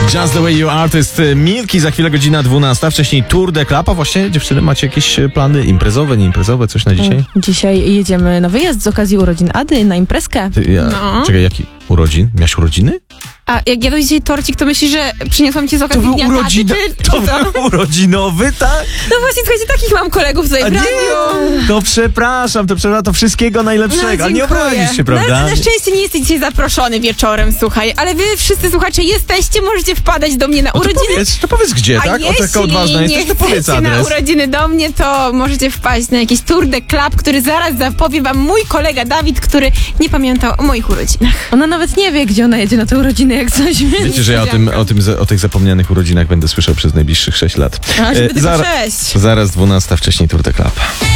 Just the way you are, to jest Milki, za chwilę godzina 12, wcześniej Tour de Club. A właśnie, dziewczyny, macie jakieś plany imprezowe, nieimprezowe, coś na dzisiaj? Dzisiaj jedziemy na wyjazd z okazji urodzin Ady na imprezkę. Czekaj, jaki urodzin? Miałaś urodziny? A jak jadłeś dzisiaj torcik, to myślisz, że przyniosłam cię z okazji dnia To był urodzinowy, tak? No właśnie, słuchajcie, takich mam kolegów tutaj w radiu. To przepraszam, to wszystkiego najlepszego. A nie obrazisz się, prawda? No, ale na szczęście nie jesteś dzisiaj zaproszony wieczorem, słuchaj. Ale wy wszyscy słuchacze jesteście, możecie wpadać do mnie na urodziny. To powiedz gdzie, tak? O, taka odważna jesteś, to powiedz jeśli nie adres. na urodziny do mnie, to możecie wpaść na jakiś Tour de Club, który zaraz zapowie wam mój kolega Dawid, który nie pamiętał o moich urodzinach. Ona nawet nie wie, gdzie ona jedzie na te urodziny, jak coś. Wiecie, że ja o tych zapomnianych urodzinach będę słyszał przez najbliższych 6 lat. A, żeby tylko 6. Zaraz 12, wcześniej Tour de Club.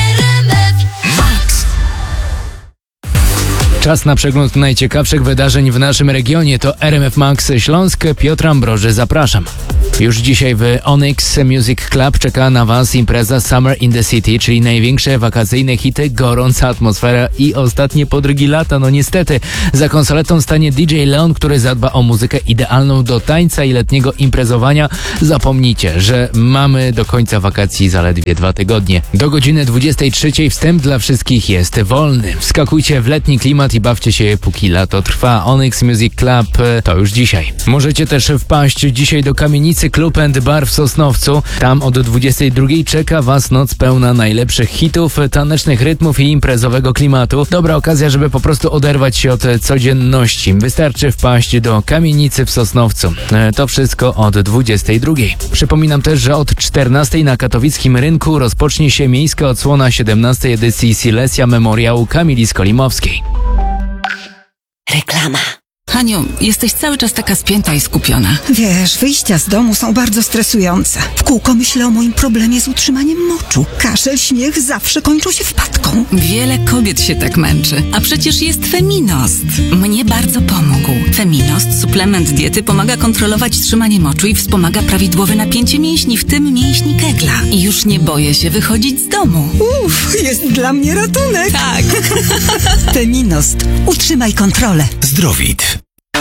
Czas na przegląd najciekawszych wydarzeń w naszym regionie. To RMF Max Śląsk. Piotr Ambroży, zapraszam. Już dzisiaj w Onyx Music Club czeka na Was impreza Summer in the City, czyli największe wakacyjne hity, gorąca atmosfera i ostatnie podrygi lata. No niestety, za konsoletą stanie DJ Leon, który zadba o muzykę idealną do tańca i letniego imprezowania. Zapomnijcie, że mamy do końca wakacji zaledwie 2 tygodnie. Do godziny 23 wstęp dla wszystkich jest wolny. Wskakujcie w letni klimat i bawcie się, póki lato trwa. Onyx Music Club to już dzisiaj. Możecie też wpaść dzisiaj do kamienicy Club and Bar w Sosnowcu. Tam od 22 czeka Was noc pełna najlepszych hitów, tanecznych rytmów i imprezowego klimatu. Dobra okazja, żeby po prostu oderwać się od codzienności. Wystarczy wpaść do kamienicy w Sosnowcu. To wszystko od 22. Przypominam też, że od 14 na katowickim rynku rozpocznie się miejska odsłona 17 edycji Silesia Memoriału Kamili Skolimowskiej. Reklama. Haniu, jesteś cały czas taka spięta i skupiona. Wiesz, wyjścia z domu są bardzo stresujące. W kółko myślę o moim problemie z utrzymaniem moczu. Kaszel, śmiech zawsze kończą się wpadką. Wiele kobiet się tak męczy. A przecież jest Feminost. Mnie bardzo pomógł. Feminost, suplement diety, pomaga kontrolować trzymanie moczu i wspomaga prawidłowe napięcie mięśni, w tym mięśni Kegla. I już nie boję się wychodzić z domu. Jest dla mnie ratunek. Tak. Feminost. Utrzymaj kontrolę. Zdrowit.